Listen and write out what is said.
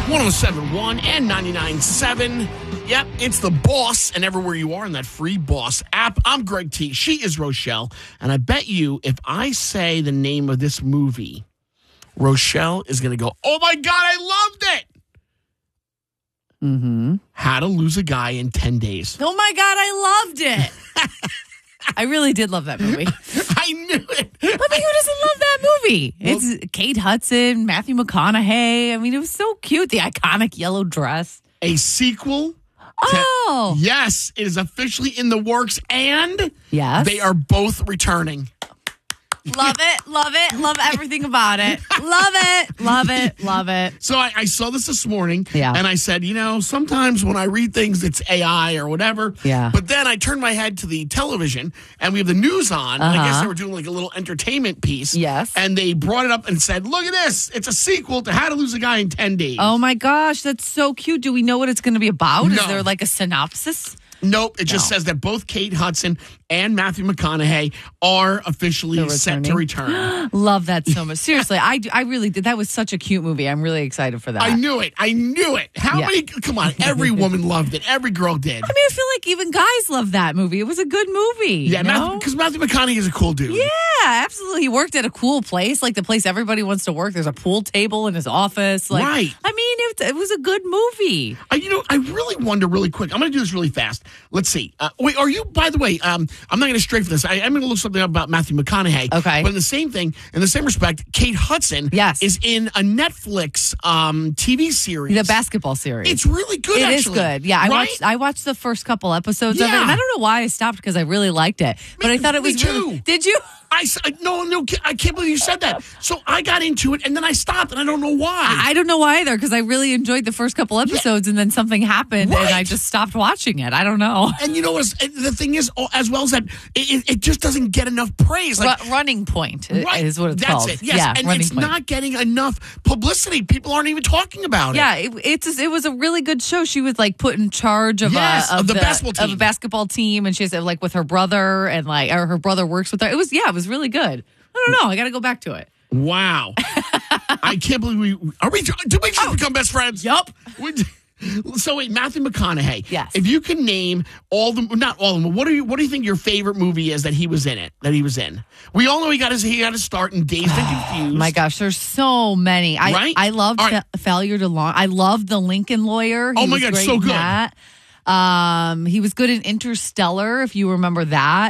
107.1 and 99.7. Yep, it's The Boss, and everywhere you are in that free Boss app. I'm Greg T. She is Rochelle, and I bet you if I say the name of this movie, Rochelle is going to go, oh my God, I loved it. Mm-hmm. How to Lose a Guy in 10 Days. Oh my God, I loved it. I really did love that movie. I knew it. I mean, who doesn't love that movie? It's Kate Hudson, Matthew McConaughey. I mean, it was so cute. The iconic yellow dress. A sequel. Yes, it is officially in the works, and they are both returning. Love it, love it, love everything about it. Love it, love it, love it. So I saw this morning, and I said, sometimes when I read things, it's AI or whatever. Yeah. But then I turned my head to the television, and we have the news on. And I guess they were doing like a little entertainment piece. Yes. And they brought it up and said, look at this. It's a sequel to How to Lose a Guy in 10 Days. Oh, my gosh. That's so cute. Do we know what it's going to be about? No. Is there like a synopsis? Nope. It just says that both Kate Hudson and Matthew McConaughey are officially set to return. Love that so much. Seriously, I really did. That was such a cute movie. I'm really excited for that. I knew it. How many? Come on. Every woman loved it. Every girl did. I mean, I feel like even guys love that movie. It was a good movie. Yeah, because Matthew McConaughey is a cool dude. Yeah, absolutely. He worked at a cool place, like the place everybody wants to work. There's a pool table in his office. Right. I mean, it was a good movie. I really wonder really quick. I'm going to do this really fast. Let's see. Wait, are you, by the way, I'm not going to stray for this. I'm going to look something up about Matthew McConaughey. Okay. But in the same respect, Kate Hudson is in a Netflix TV series. The basketball series. It's really good, actually. It is good. Yeah, I watched the first couple episodes of it, and I don't know why I stopped because I really liked it. But I thought it was really... Did you? No, I can't believe you said that. So I got into it, and then I stopped, and I don't know why. I don't know why either, because I really enjoyed the first couple episodes, and then something happened, and I just stopped watching it. I don't know. And you know what? The thing is, as well as that, it just doesn't get enough praise. Like Running Point is what it's called. That's it. Yes, and it's not getting enough publicity. People aren't even talking about it. Yeah, it was a really good show. She was like put in charge of the basketball team, and she's like with her brother, and or her brother works with her. It was really good. I don't know. I got to go back to it. Wow. I can't believe did we just become best friends? Yup. So wait, Matthew McConaughey. Yes. If you can name not all of them, what do you think your favorite movie is that he was in? We all know he got his start in Dazed and Confused. My gosh, there's so many. I loved Failure to Launch. I loved The Lincoln Lawyer. Oh my God, so good. He was good in Interstellar, if you remember that.